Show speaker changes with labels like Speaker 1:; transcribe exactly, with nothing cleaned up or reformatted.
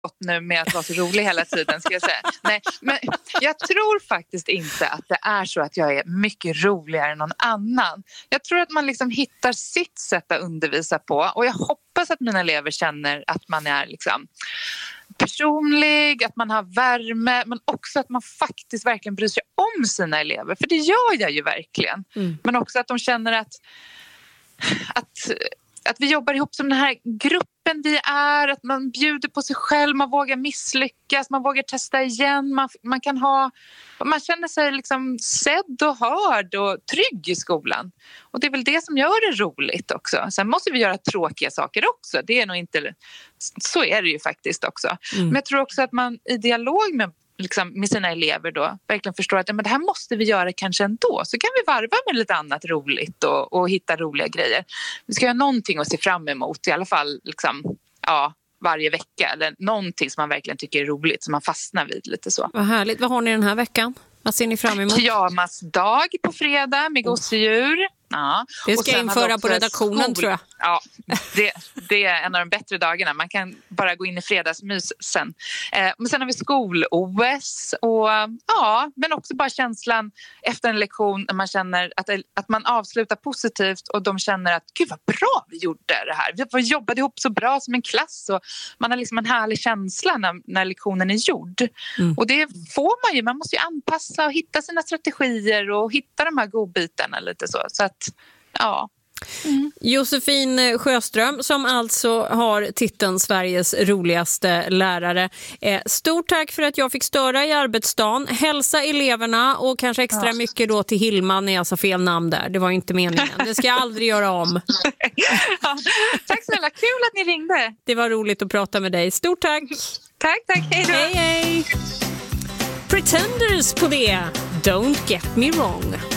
Speaker 1: nu med att vara så rolig hela tiden, ska jag säga. Nej, men jag tror faktiskt inte att det är så att jag är mycket roligare än någon annan. Jag tror att man liksom hittar sitt sätt att undervisa på, och jag hoppas att mina elever känner att man är liksom personlig, att man har värme, men också att man faktiskt verkligen bryr sig om sina elever, för det gör jag ju verkligen. Mm. Men också att de känner att att Att vi jobbar ihop som den här gruppen vi är, att man bjuder på sig själv, man vågar misslyckas, man vågar testa igen, man, man kan ha, man känner sig liksom sedd och hörd och trygg i skolan. Och det är väl det som gör det roligt också. Sen måste vi göra tråkiga saker också, det är nog inte, så är det ju faktiskt också. Mm. Men jag tror också att man i dialog med Liksom med sina elever då verkligen förstår att men det här måste vi göra kanske ändå. Så kan vi varva med lite annat roligt och, och hitta roliga grejer. Vi ska göra någonting att se fram emot, i alla fall liksom, ja, varje vecka. Eller någonting som man verkligen tycker är roligt, som man fastnar vid lite så.
Speaker 2: Vad härligt. Vad har ni den här veckan? Vad ser ni fram emot?
Speaker 1: Pyjamasdag på fredag med gosedjur. Ja.
Speaker 2: Det ska jag införa på redaktionen skol. tror jag.
Speaker 1: Ja, det, det är en av de bättre dagarna. Man kan bara gå in i fredagsmys sen. Eh, men sen har vi skol-O S. Och, ja, men också bara känslan efter en lektion när man känner att, att man avslutar positivt och de känner att gud vad bra vi gjorde det här. Vi jobbade ihop så bra som en klass. Och man har liksom en härlig känsla när, när lektionen är gjord. Mm. Och det får man ju. Man måste ju anpassa och hitta sina strategier och hitta de här godbitarna lite så. Så att ja. Mm.
Speaker 2: Josefin Sjöström, som alltså har titeln Sveriges roligaste lärare. Eh, stort tack för att jag fick störa i arbetsdagen. Hälsa eleverna och kanske extra ja. mycket då till Hilma när jag sa fel namn där. Det var inte meningen. Det ska jag aldrig göra om.
Speaker 1: Ja. Tack snälla, kul att ni ringde.
Speaker 2: Det var roligt att prata med dig. Stort tack.
Speaker 1: Tack, tack. Hej då.
Speaker 2: Hej, hej. Pretenders på det. Don't get me wrong.